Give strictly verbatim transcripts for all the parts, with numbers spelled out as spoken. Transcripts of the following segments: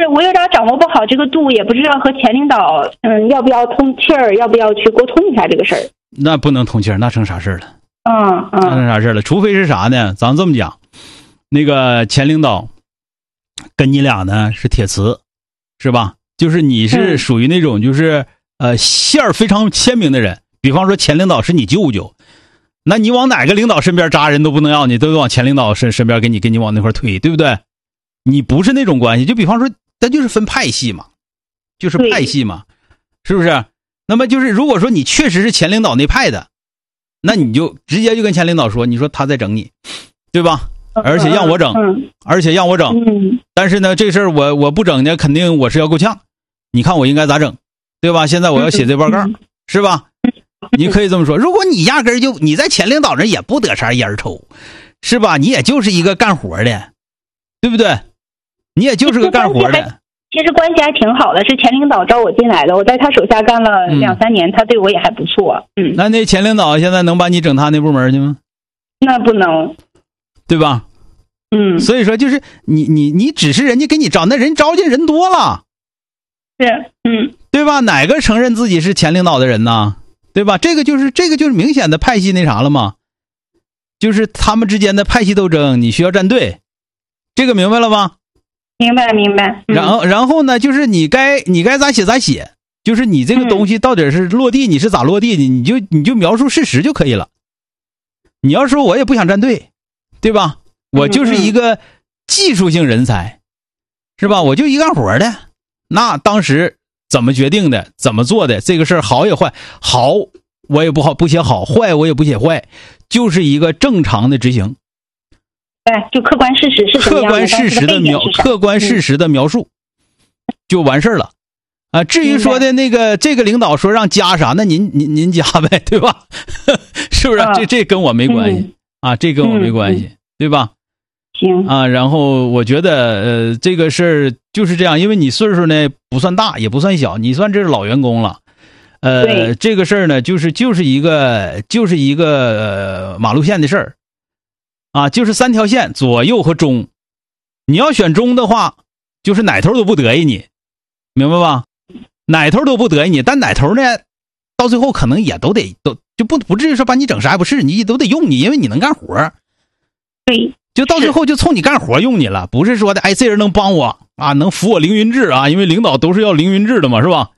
就是我有点掌握不好这个度，也不知道和前领导嗯要不要通气儿，要不要去沟通一下这个事儿。 那不能通气儿，那成啥事儿了？ 嗯嗯， 那成啥事儿了？除非是啥呢？咱这么讲，那个前领导跟你俩呢是铁磁，是吧？就是你是属于那种就是、嗯、呃线儿非常鲜明的人，比方说前领导是你舅舅，那你往哪个领导身边扎人都不能要你，都得往前领导身身边给你给你往那块推，对不对？你不是那种关系，就比方说咱就是分派系嘛，就是派系嘛，是不是？那么就是如果说你确实是前领导那派的，那你就直接就跟前领导说，你说他在整你，对吧？而且让我整， 嗯、 而且让我整、 嗯、 但是呢这事儿我我不整呢，肯定我是要够呛，你看我应该咋整，对吧？现在我要写这报告、嗯、是吧？你可以这么说，如果你压根儿就你在前领导那也不得啥烟抽，是吧？你也就是一个干活的，对不对？你也就是个干活的。 其实关系还挺好的，是前领导招我进来的，我在他手下干了两三年、嗯、他对我也还不错。嗯， 那那前领导现在能把你整他那部门去吗？ 那不能， 对吧？ 嗯， 所以说就是你你你只是人家给你招，那人招进人多了， 是，嗯， 对吧？哪个承认自己是前领导的人呢？对吧？这个就是这个就是明显的派系那啥了嘛，就是他们之间的派系斗争，你需要站队，这个明白了吗？ 明白明白。 嗯、然后然后呢，就是你该你该咋写咋写，就是你这个东西到底是落地，你是咋落地的，你就你就描述事实就可以了。你要说我也不想站队，对吧？我就是一个技术性人才，是吧？我就一干活的，那当时怎么决定的，怎么做的，这个事儿好也坏，好我也不好不写好，坏我也不写坏，就是一个正常的执行。 对，就客观事实是什么样的， 客观事实的描客观事实的描述、嗯、就完事儿了啊。至于说的那个这个领导说让加啥，那您您您加呗，对吧？是不是？啊、这这跟我没关系、嗯、啊，这跟我没关系，嗯、对吧？ 行啊，然后我觉得呃这个事儿就是这样，因为你岁数呢不算大也不算小，你算这是老员工了。呃，这个事儿呢就是就是一个就是一个呃马路线的事儿。啊，就是三条线，左右和中。你要选中的话，就是哪头都不得意你，明白吧？哪头都不得意你，但哪头呢，到最后可能也都得都就不不至于说把你整啥也不是，你都得用你，因为你能干活。 对， 就到最后就冲你干活用你了，不是说的哎这人能帮我啊，能扶我凌云志啊，因为领导都是要凌云志的嘛，是吧？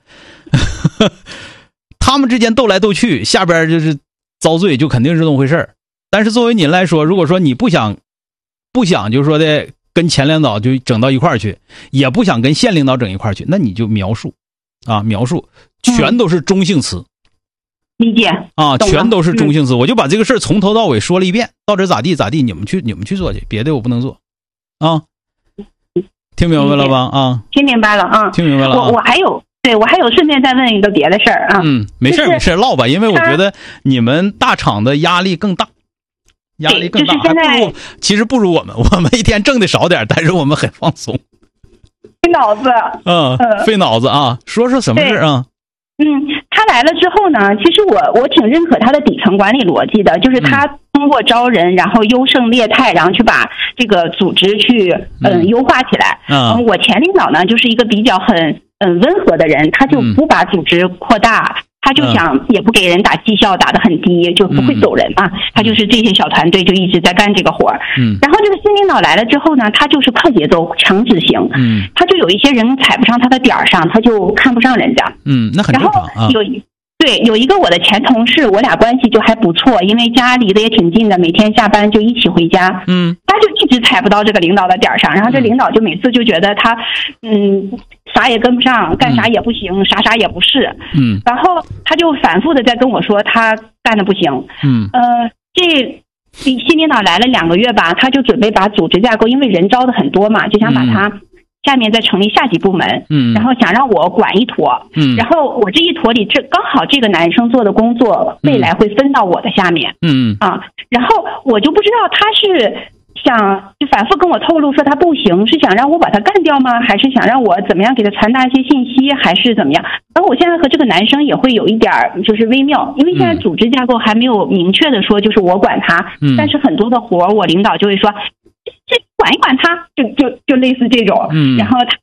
他们之间斗来斗去，下边就是遭罪，就肯定是这么回事儿。但是作为您来说，如果说你不想不想就是说的跟前领导就整到一块儿去，也不想跟县领导整一块儿去，那你就描述啊，描述全都是中性词、嗯、 理解啊，全都是中性词、嗯、我就把这个事儿从头到尾说了一遍，到底咋地咋地，你们去你们去做去，别的我不能做啊。听明白了吧？啊， 听明白了啊， 听明白了、啊、 我我还有对，我还有顺便再问一个别的事儿啊。 嗯，没事、就是、没事唠吧，因为我觉得你们大厂的压力更大，压力更大， 就是现在还不如其实不如我们，我们一天挣的少点，但是我们很放松。 费脑子， 嗯，费脑子啊！说说什么事啊？ 嗯，他来了之后呢，其实我我挺认可他的底层管理逻辑的，就是他通过招人，然后优胜劣汰，然后去把这个组织去嗯、呃、优化起来。嗯，我前领导呢就是一个比较很嗯温和的人，他就不把组织扩大。他就想也不给人打绩效打得很低，就不会走人嘛、嗯、他就是这些小团队就一直在干这个活儿。嗯，然后这个新领导来了之后呢，他就是快节奏强执行。嗯，他就有一些人踩不上他的点儿上，他就看不上人家。 嗯，那很正常啊。 然后有对有一个我的前同事，我俩关系就还不错，因为家离得也挺近的，每天下班就一起回家。嗯，他就一直踩不到这个领导的点儿上，然后这领导就每次就觉得他嗯啥也跟不上，干啥也不行、嗯、啥啥也不是。嗯，然后他就反复的在跟我说他干的不行。嗯，呃这新领导来了两个月吧，他就准备把组织架构，因为人招的很多嘛，就想把他下面再成立下级部门。嗯，然后想让我管一坨。嗯，然后我这一坨里这刚好这个男生做的工作未来会分到我的下面。嗯啊，然后我就不知道他是想就反复跟我透露说他不行，是想让我把他干掉吗？还是想让我怎么样给他传达一些信息，还是怎么样？然后我现在和这个男生也会有一点就是微妙，因为现在组织架构还没有明确的说就是我管他。嗯，但是很多的活我领导就会说这管一管他，就就就类似这种。嗯，然后他